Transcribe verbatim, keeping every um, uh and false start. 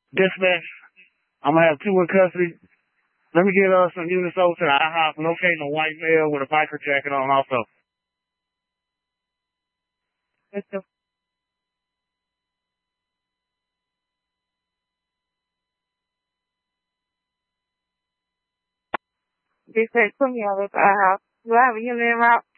Dispatch, I'm gonna have two in custody. Let me get uh, some units over to the IHOP, locating a white male with a biker jacket on also. Mister Dispatch, put me over to our house. Do I have a unit in route?